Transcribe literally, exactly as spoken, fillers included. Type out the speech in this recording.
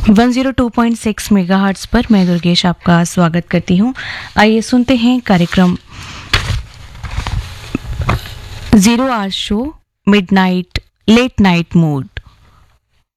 One zero two point six megahertz पर मैं दुर्गेश आपका स्वागत करती हूँ। आइए सुनते हैं कार्यक्रम zero hour show midnight late night mood.